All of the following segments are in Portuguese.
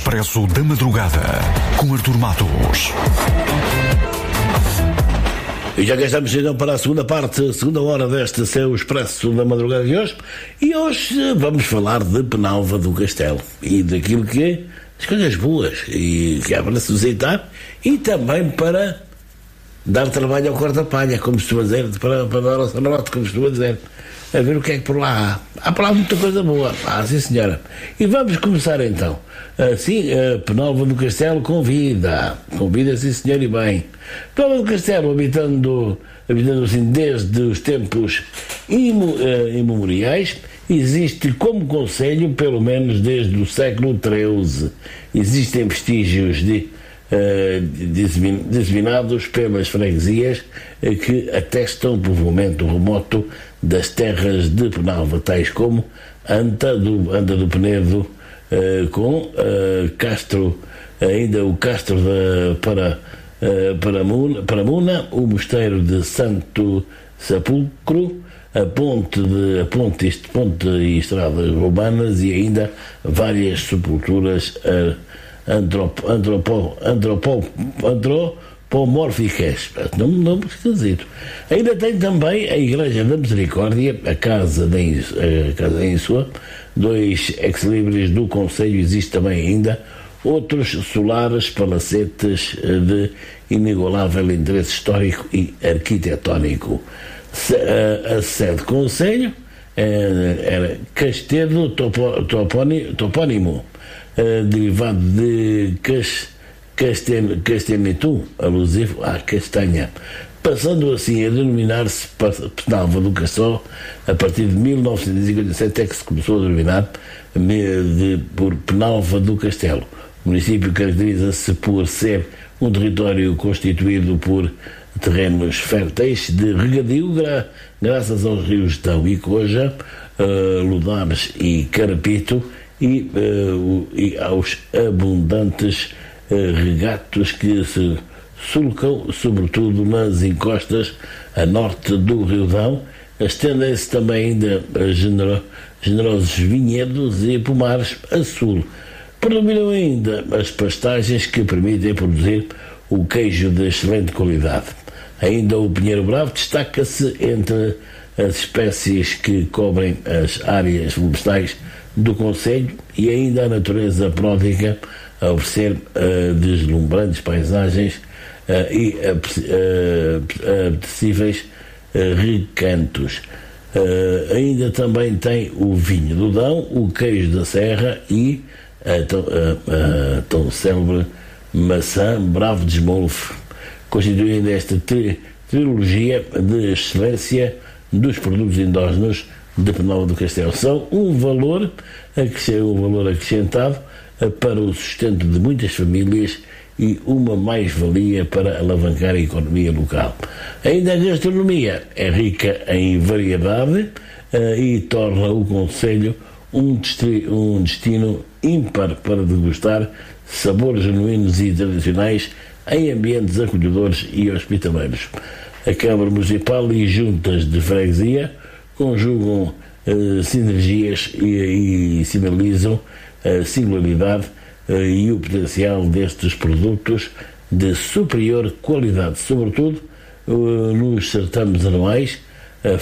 Expresso da Madrugada, com Artur Matos. E já que estamos então para a segunda parte, a segunda hora deste seu Expresso da Madrugada de hoje. E hoje vamos falar de Penalva do Castelo e daquilo que é as coisas boas e que há para se visitar e também para dar trabalho ao corta-palha, como costuma dizer, para dar ao camarote, como costuma dizer. A ver o que é que por lá há. Há por lá muita coisa boa. Sim senhora. E vamos começar então. Assim, Penalva do Castelo convida sim senhor e bem. Penalva do Castelo, habitando assim desde os tempos imemoriais, existe como concelho pelo menos desde o século XIII. Existem vestígios disseminados pelas freguesias que atestam o povoamento remoto das terras de Penalva, tais como Anta do Penedo, com Castro, ainda o Castro Paramuna, o Mosteiro de Santo Sepulcro, a ponte e estradas romanas e ainda várias sepulturas antropomórficas. Não esquisito. Ainda tem também a Igreja da Misericórdia, a Casa em Insua, 2 ex-libris do Conselho. Existe também ainda outros solares palacetes de inigualável interesse histórico e arquitetónico. A sede do Conselho era Castedo topónimo, derivado de Castenitu, alusivo à castanha, passando assim a denominar-se Penalva do Castelo. A partir de 1957 é que se começou a denominar por Penalva do Castelo. O município caracteriza-se por ser um território constituído por terrenos férteis de regadio, graças aos rios Tão e Coja, Ludares e Carapito, e aos abundantes regatos que se sulcam sobretudo nas encostas a norte do Rio Dão. Estendem-se também ainda generosos vinhedos e pomares a sul. Predominam ainda as pastagens que permitem produzir o queijo de excelente qualidade. Ainda o pinheiro bravo destaca-se entre as espécies que cobrem as áreas florestais do concelho, e ainda a natureza pródiga a oferecer deslumbrantes paisagens e apetecíveis recantos. Ainda também tem o vinho do Dão, o queijo da Serra e a tão célebre maçã Bravo de Esmolfe, constituindo esta trilogia de excelência dos produtos endógenos de Penalva do Castelo. São um valor acrescentado para o sustento de muitas famílias e uma mais-valia para alavancar a economia local. Ainda a gastronomia é rica em variedade e torna o concelho um destino ímpar para degustar sabores genuínos e tradicionais em ambientes acolhedores e hospitaleiros. A Câmara Municipal e juntas de freguesia conjugam sinergias e sinalizam a singularidade e o potencial destes produtos de superior qualidade, sobretudo nos certames anuais, a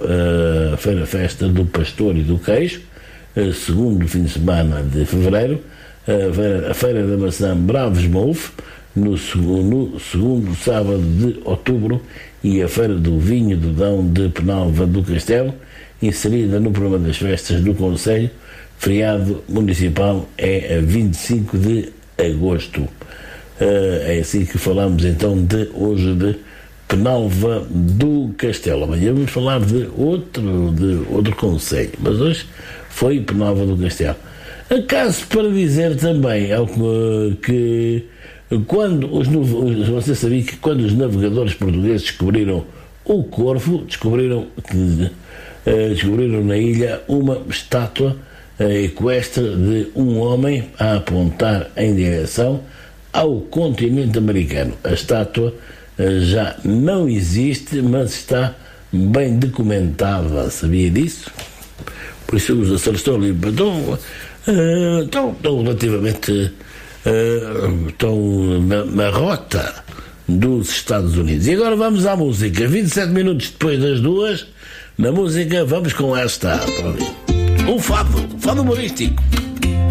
Festa do Pastor e do Queijo, segundo fim de semana de fevereiro, a Feira da Maçã Bravo Esmolfe, no segundo sábado de outubro, e a Feira do Vinho do Dão de Penalva do Castelo, inserida no programa das festas do Conselho. Feriado municipal é a 25 de agosto. É assim que falamos então de hoje de Penalva do Castelo. Amanhã vamos falar de outro concelho, mas hoje foi Penalva do Castelo. Acaso para dizer também que você sabia que quando os navegadores portugueses descobriram o Corvo, descobriram na ilha uma estátua equestre de um homem a apontar em direção ao continente americano. A estátua já não existe, mas está bem documentada. Sabia disso? Por isso os Açores estão ali. Então, Estão relativamente estão na rota dos Estados Unidos. E agora vamos à música. 27 minutos depois das 2, na música vamos com esta. Um fado humorístico.